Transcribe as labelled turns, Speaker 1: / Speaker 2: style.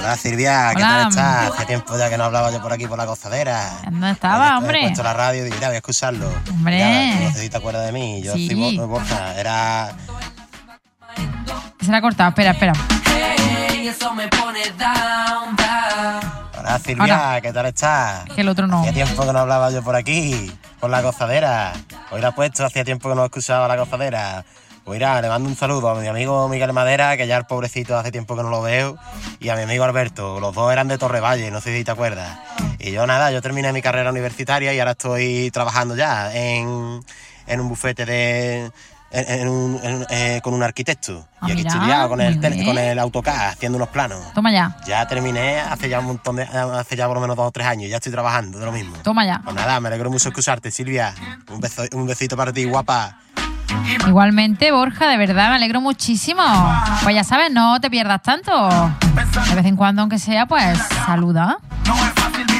Speaker 1: Hola Silvia, ¿qué
Speaker 2: Hola.
Speaker 1: tal estás? Hace tiempo ya que no hablaba yo por aquí por la gozadera.
Speaker 2: ¿Dónde estaba,
Speaker 1: He
Speaker 2: hombre?
Speaker 1: puesto la radio y digo, mira, voy a escucharlo.
Speaker 2: Hombre.
Speaker 1: Mira, no sé si te acuerdas de mí. Yo
Speaker 2: Sí.
Speaker 1: soy Borja, era...
Speaker 2: Se la ha cortado, espera.
Speaker 1: Hola Silvia,
Speaker 2: Hola.
Speaker 1: ¿qué tal estás?
Speaker 2: Es que el otro no.
Speaker 1: Hacía tiempo que no hablaba yo por aquí, por la gozadera. Hoy la he puesto, hacía tiempo que no escuchaba la gozadera. Pues mira, le mando un saludo a mi amigo Miguel Madera, que ya el pobrecito hace tiempo que no lo veo, y a mi amigo Alberto. Los dos eran de Torrevalle, no sé si te acuerdas. Y yo nada, yo terminé mi carrera universitaria y ahora estoy trabajando ya en un bufete de... con un arquitecto.
Speaker 2: Ah,
Speaker 1: Y aquí
Speaker 2: mira,
Speaker 1: estoy liado con
Speaker 2: muy bien.
Speaker 1: con el AutoCAD haciendo unos planos.
Speaker 2: Toma ya.
Speaker 1: Ya terminé hace ya hace ya por lo menos 2 o 3 años. Ya estoy trabajando de lo mismo.
Speaker 2: Toma ya.
Speaker 1: Pues nada, me alegro mucho escucharte, Silvia. Un besito para ti, guapa.
Speaker 2: Igualmente, Borja, de verdad, me alegro muchísimo. Pues ya sabes, no te pierdas tanto. De vez en cuando, aunque sea, pues saluda.